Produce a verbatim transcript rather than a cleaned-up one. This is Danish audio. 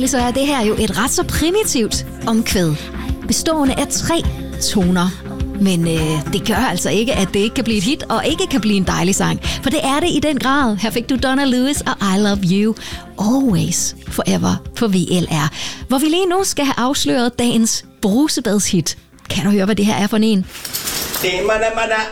Egentlig så er det her jo et ret så primitivt omkvæd, bestående af tre toner. Men øh, det gør altså ikke, at det ikke kan blive et hit og ikke kan blive en dejlig sang. For det er det i den grad. Her fik du Donna Lewis og I Love You Always Forever på V L R. Hvor vi lige nu skal have afsløret dagens brusebadshit. Kan du høre, hvad det her er for en?